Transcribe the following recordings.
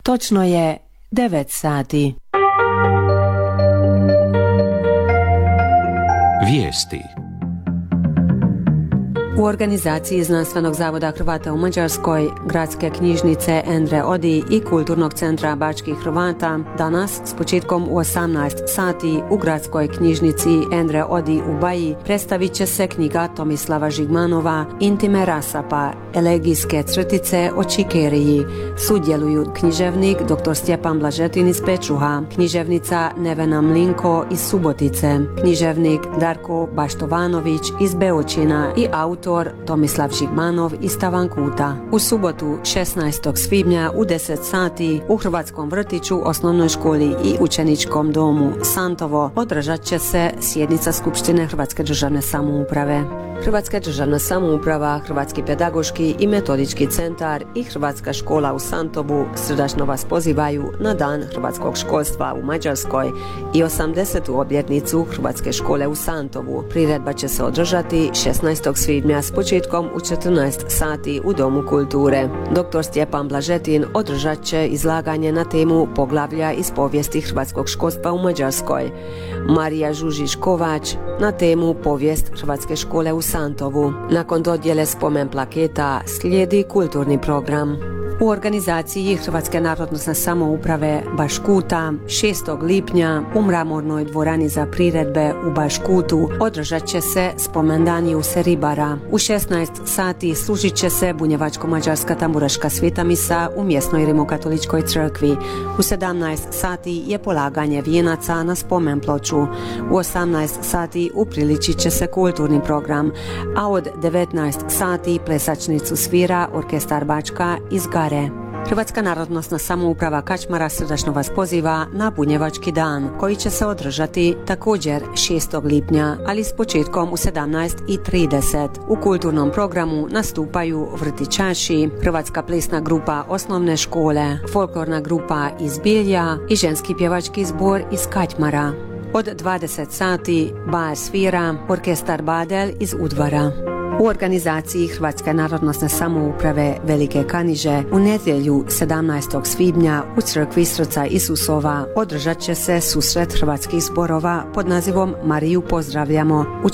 Točno je 9 sati. Vijesti. U organizaciji Znanstvenog zavoda Hrvata u Mađarskoj, Gradske knjižnice Endre Odi i Kulturnog centra Bačkih Hrvata danas s početkom u 18 sati u Gradskoj knjižnici Endre Odi u Baji predstavit će se knjiga Tomislava Žigmanova Intime Rasapa, elegijske crtice o Čikeriji. Sudjeluju književnik dr. Stjepan Blažetin iz Pečuha, književnica Nevena Mlinko iz Subotice, književnik Darko Baštovanović iz Beočina i autor Tomislav Žigmanov iz Tavankuta. U subotu 16. svibnja u 10 sati u Hrvatskom vrtiću, osnovnoj školi i učeničkom domu Santovo održat će se sjednica Skupštine Hrvatske državne samouprave. Hrvatska državna samouprava, Hrvatski pedagoški i metodički centar i Hrvatska škola u Santovu srdačno vas pozivaju na Dan hrvatskog školstva u Mađarskoj i 80. obljetnicu Hrvatske škole u Santovu. Priredba će se održati 16. svibnja s početkom u 14 sati u Domu kulture. Dr. Stjepan Blažetin održat će izlaganje na temu poglavlja iz povijesti hrvatskog školstva u Mađarskoj. Marija Žužić-Kovač na temu povijest Hrvatske škole u Santovu. Nakon dodjele spomen plaketa slijedi kulturni program. U organizaciji Hrvatske narodnosne samouprave Baškuta 6. lipnja u Mramornoj dvorani za priredbe u Baškutu održat će se spomendan Juse Ribara. U 16 sati služit će se bunjevačko-mađarska tamburaška sveta misa u mjesnoj rimokatoličkoj crkvi. U 17 sati je polaganje vijenaca na spomen ploču. U 18 sati upriličit će se kulturni program, a od 19 sati plesačnicu svira Orkestar Bačka iz Gare. Hrvatska narodnosna samouprava Kačmara srdačno vas poziva na Bunjevački dan, koji će se održati također 6. lipnja, ali s početkom u 17:30. U kulturnom programu nastupaju vrtićaši, Hrvatska plesna grupa osnovne škole, folklorna grupa iz Bilja i ženski pjevački zbor iz Kačmara. Od 20 sati bar svira Orkestar Badel iz Udvara. U organizaciji Hrvatske narodnosne samouprave Velike Kaniže u nedjelju 17. svibnja u crkvi Srca Isusova održat će se susret hrvatskih zborova pod nazivom Mariju pozdravljamo. U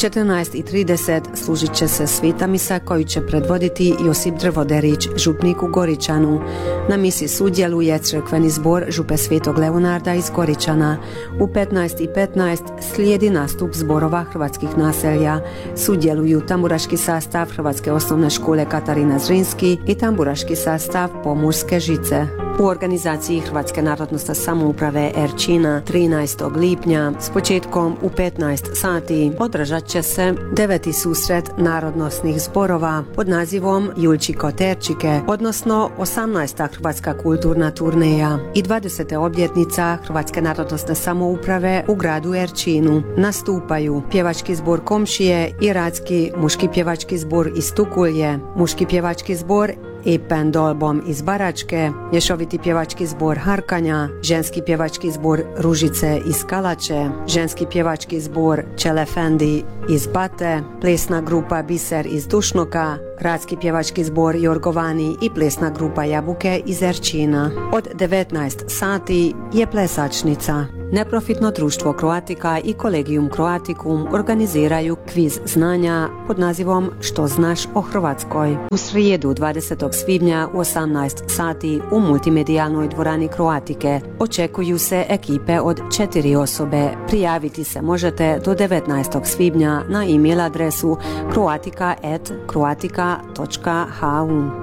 14:30 služit će se sveta misa koju će predvoditi Josip Drvoderić, župnik u Goričanu. Na misi sudjeluje crkveni zbor Župe Svetog Leonarda iz Goričana. U 15:15 slijedi nastup zborova hrvatskih naselja. Sudjeluju tamburaški sastav Hrvatske osnovne škole Katarina Zrinski i tamburaški sastav Pomurske žice. U organizaciji Hrvatske narodnosne samouprave Erčina 13. lipnja s početkom u 15 sati održat će se 9. susret narodnosnih zborova pod nazivom Julčiko Terčike, odnosno 18. Hrvatska kulturna turneja i 20. obljetnica Hrvatske narodnosne samouprave u gradu Erčinu. Nastupaju pjevački zbor Komšije i Radski muški pjevački zbor iz Tukulje, muški pjevački zbor Ipen Dolbom iz Baračke, mješoviti pjevački zbor Harkanja, ženski pjevački zbor Ružice iz Kalače, ženski pjevački zbor Čelefendi iz Bate, plesna grupa Biser iz Dušnoka, gradski pjevački zbor Jorgovani i plesna grupa Jabuke iz Erčina. Od 19 sati je plesačnica. Neprofitno društvo Croatica i Collegium Croaticum organiziraju kviz znanja pod nazivom Što znaš o Hrvatskoj. U srijedu 20. svibnja u 18 sati u multimedijalnoj dvorani Croatike očekuju se ekipe od 4 osobe. Prijaviti se možete do 19. svibnja na e-mail adresu croatica@croatica.hu.